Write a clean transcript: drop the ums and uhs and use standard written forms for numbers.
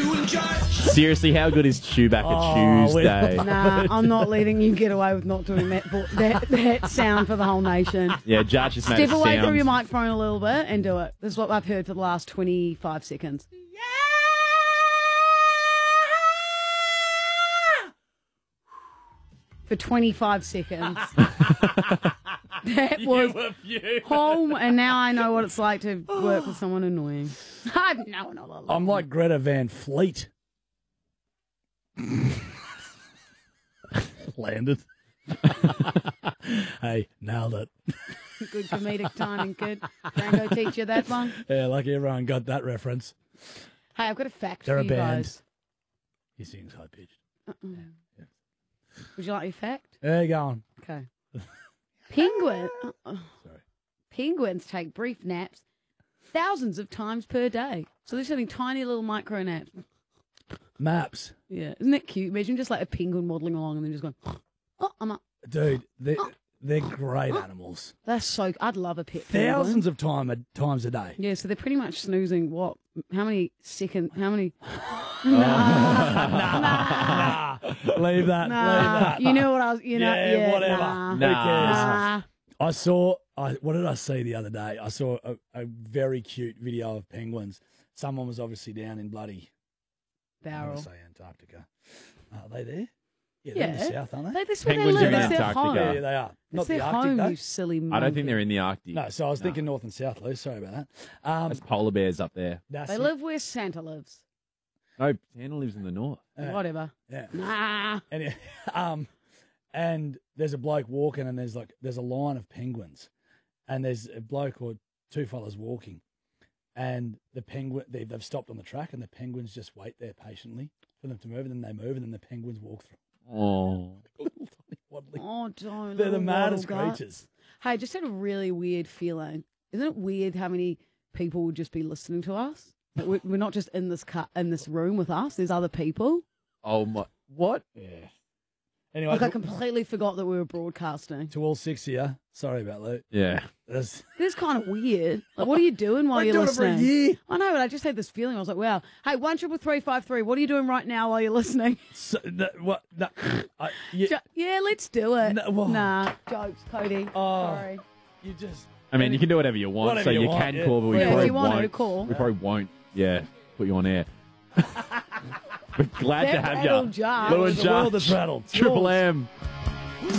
Seriously, how good is Chewbacca Tuesday? Nah, I'm not letting you get away with not doing that sound for the whole nation. Yeah, Judge just made Step it away sound. from your microphone a little bit and do it. This is what I've heard for the last 25 seconds. For 25 seconds. That was home, and now I know what it's like to work with someone annoying. I've known all along. I'm like Greta Van Fleet. Landed. Hey, nailed it. Good comedic timing, kid. Franco teach you that one? Yeah, like everyone got that reference. Hey, I've got a fact They're for a you band. guys. He sings high pitched. Would you like your fact? There you go. Okay. Penguins take brief naps thousands of times per day. So they're having tiny little micro naps. Maps. Yeah. Isn't that cute? Imagine just like a penguin waddling along and then just going, oh, I'm up. Dude, they're great animals. That's so... I'd love a pet penguin. Thousands of times a day. Yeah, so they're pretty much snoozing what? How many seconds? How many... Nah. Leave that. Nah. Leave that. You know what I was... You know, Yeah, whatever. Nah. Who cares? Nah. I saw, what did I see the other day? I saw a very cute video of penguins. Someone was obviously down in bloody, I Barrel. want to say Antarctica. Are they there? Yeah, they're in the south, aren't they? That's where they Penguins live. are in That's their Antarctica. home. Yeah, they are. That's Not their the Arctic, home, though. you silly monkey. I don't think they're in the Arctic. No, so I was thinking north and south, Lou. Sorry about that. There's polar bears up there. They live where Santa lives. No, Santa lives in the north. Whatever. Yeah. Nah. And there's a bloke walking, and there's a line of penguins, and there's a bloke or two fellas walking, and the penguin they've stopped on the track, and the penguins just wait there patiently for them to move, and then they move, and then the penguins walk through. Oh, Little tiny waddling. Oh, don't. They're the little maddest waddle guts. creatures. Hey, I just had a really weird feeling. Isn't it weird how many people would just be listening to us? Like we're not just in this room with us. There's other people. oh my! What? Yeah. Anyway, Like I completely forgot that we were broadcasting. to all six of you, sorry about that. Yeah. That's, It's kind of weird. Like, what are you doing while I've you're done it for a listening? year. I know, but I just had this feeling. I was like, wow. Hey, 13353. What are you doing right now while you're listening? what? No, yeah, Yeah, let's do it. No, well- Nah, jokes, Cody. Oh. Sorry. you just. I mean, you can do whatever you want, Whatever so you you want, can yeah. call, but we Yeah, if probably you want to won't. call. We probably won't. Yeah, put you on air. We're glad to That have rattled you. Judge. Lou and The world Judge. is rattled. Triple Yours. M.